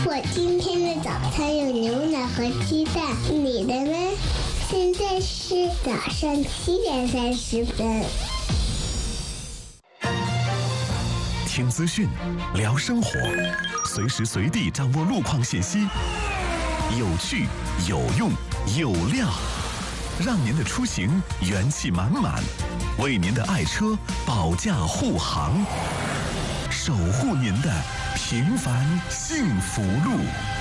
我今天的早餐有牛奶和鸡蛋，你的呢？现在是早上7:30。 听资讯，聊生活，随时随地掌握路况信息，有趣、有用、有料，让您的出行元气满满，为您的爱车保驾护航，守护您的平凡幸福路。